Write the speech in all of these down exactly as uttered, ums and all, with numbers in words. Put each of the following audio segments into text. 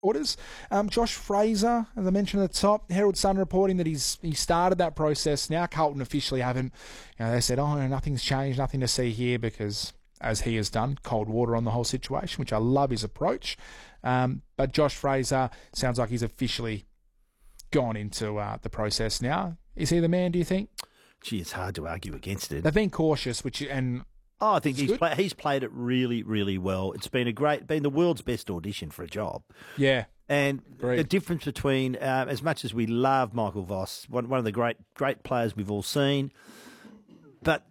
orders. Um, Josh Fraser, as I mentioned at the top, Herald Sun reporting that he's he started that process. Now Carlton officially haven't, you know, they said, oh, no, nothing's changed, nothing to see here, because as he has done, cold water on the whole situation, which I love his approach. Um, but Josh Fraser sounds like he's officially gone into uh, the process now. Is he the man, do you think? Gee, it's hard to argue against it. They've been cautious, which and oh, I think he's play, he's played it really, really well. It's been a great, been the world's best audition for a job. Yeah, and great. The difference between, uh, as much as we love Michael Voss, one one of the great great players we've all seen, but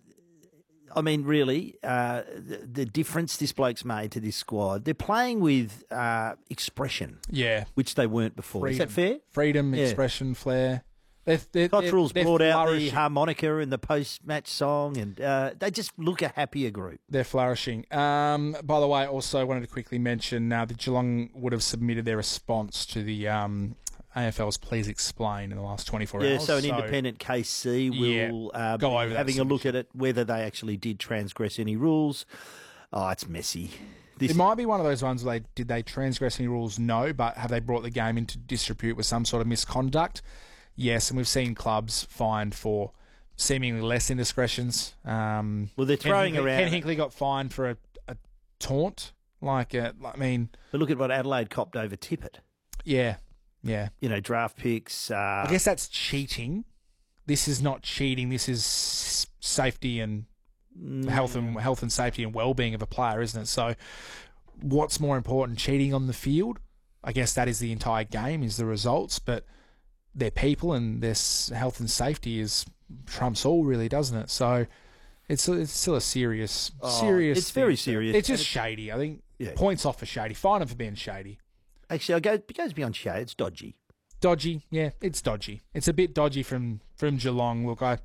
I mean, really, uh, the, the difference this bloke's made to this squad, they're playing with uh, expression, yeah, which they weren't before. Freedom. Is that fair? Freedom, yeah. expression, flair. They're, they're, Cottrell's they're, brought they're out the harmonica in the post-match song, and uh, they just look a happier group. They're flourishing. Um, by the way, also wanted to quickly mention uh, that Geelong would have submitted their response to the um, A F L's Please Explain in the last twenty-four yeah, hours. So an so, independent K C will yeah, uh, go over be having a look at it, whether they actually did transgress any rules. Oh, it's messy. This... It might be one of those ones where they did they transgress any rules? No, but have they brought the game into disrepute with some sort of misconduct? Yes, and we've seen clubs fined for seemingly less indiscretions. Um, well, they're throwing Ken Hinkley, around. Ken Hinkley got fined for a, a taunt. Like, a, I mean, but look at what Adelaide copped over Tippett. Yeah, yeah. You know, draft picks. Uh, I guess that's cheating. This is not cheating. This is safety and mm. health and health and safety and well-being of a player, isn't it? So, what's more important, cheating on the field? I guess that is the entire game, is the results, but their people and their health and safety is trumps all, really, doesn't it? So it's it's still a serious, oh, serious. It's very serious. It's just it's, shady. I think yeah. Points off for shady. Fine them for being shady. Actually, it goes, it goes beyond shady. It's dodgy. Dodgy, yeah, it's dodgy. It's a bit dodgy from from Geelong. Look, I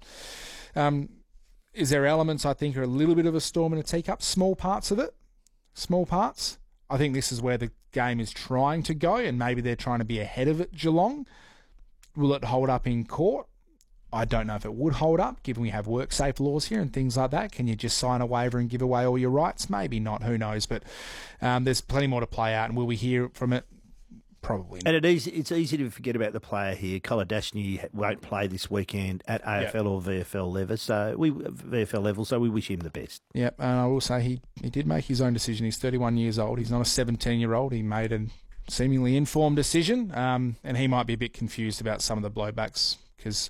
um, is there elements I think are a little bit of a storm in a teacup. Small parts of it, small parts. I think this is where the game is trying to go, and maybe they're trying to be ahead of it. Geelong. Will it hold up in court? I don't know if it would hold up, given we have work-safe laws here and things like that. Can you just sign a waiver and give away all your rights? Maybe not, who knows. But um, there's plenty more to play out, and will we hear from it? Probably not. And it is, it's easy to forget about the player here. Kolodjashnij won't play this weekend at A F L yep. or V F L level, so we V F L level, so we wish him the best. Yep, and I will say he, he did make his own decision. He's thirty-one years old. He's not a seventeen-year-old. He made an seemingly informed decision, um, and he might be a bit confused about some of the blowbacks because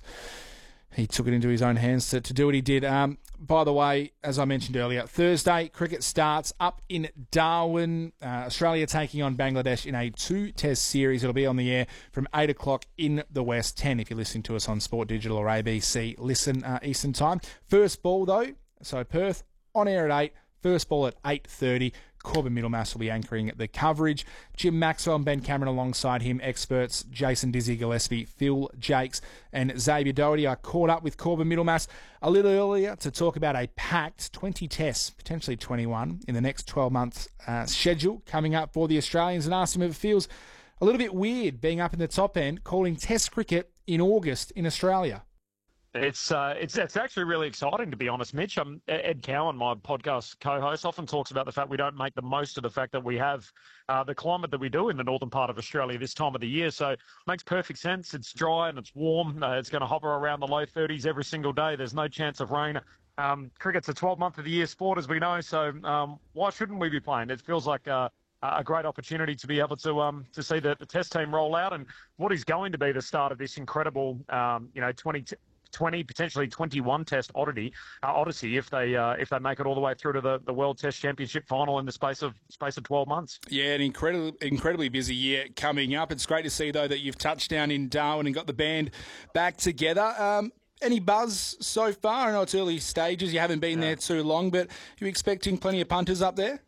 he took it into his own hands to, to do what he did. Um, by the way, as I mentioned earlier, Thursday, cricket starts up in Darwin. Uh, Australia taking on Bangladesh in a two-test series. It'll be on the air from eight o'clock in the West, ten if you're listening to us on Sport Digital or A B C Listen uh, Eastern Time. First ball, though, so Perth on air at eight, first ball at eight thirty. Corbin Middlemass will be anchoring the coverage. Jim Maxwell and Ben Cameron alongside him. Experts Jason Dizzy Gillespie, Phil Jakes and Xavier Doherty are caught up with Corbin Middlemass a little earlier to talk about a packed twenty tests, potentially twenty-one, in the next twelve months uh, schedule coming up for the Australians, and asked him if it feels a little bit weird being up in the top end calling test cricket in August in Australia. It's uh, it's it's actually really exciting, to be honest, Mitch. Um, Ed Cowan, my podcast co-host, often talks about the fact we don't make the most of the fact that we have uh, the climate that we do in the northern part of Australia this time of the year. So it makes perfect sense. It's dry and it's warm. Uh, it's going to hover around the low thirties every single day. There's no chance of rain. Um, cricket's a twelve-month of the year sport, as we know. So um, why shouldn't we be playing? It feels like uh, a great opportunity to be able to um, to see the, the test team roll out and what is going to be the start of this incredible, um, you know, twenty. twenty, potentially twenty-one test oddity, uh, odyssey if they uh, if they make it all the way through to the, the World Test Championship final in the space of space of twelve months. Yeah, an incredibly incredibly busy year coming up. It's great to see though that you've touched down in Darwin and got the band back together. Um, any buzz so far? I know it's early stages. You haven't been yeah. there too long, but are you expecting plenty of punters up there?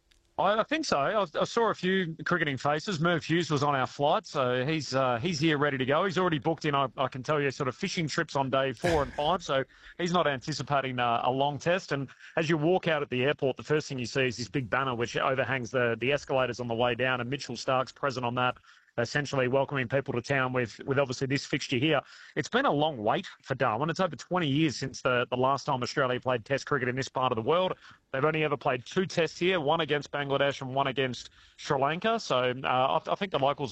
I think so. I, I saw a few cricketing faces. Merv Hughes was on our flight, so he's uh, he's here ready to go. He's already booked in, I, I can tell you, sort of fishing trips on day four and five, so he's not anticipating uh, a long test. And as you walk out at the airport, the first thing you see is this big banner which overhangs the, the escalators on the way down, and Mitchell Stark's present on that. essentially welcoming people to town with, with obviously this fixture here. It's been a long wait for Darwin. It's over twenty years since the, the last time Australia played Test cricket in this part of the world. They've only ever played two Tests here, one against Bangladesh and one against Sri Lanka. So uh, I, I think the locals